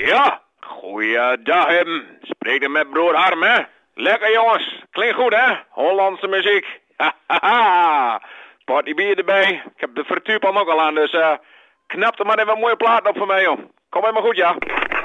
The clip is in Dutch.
Ja, goeiedag hem. Spreek er met broer Harm, hè? Lekker jongens, klinkt goed hè? Hollandse muziek. Hahaha. Potje bier erbij. Ik heb de frituurpan ook al aan, dus knap er maar even een mooie plaat op voor mij, joh. Kom helemaal goed, ja.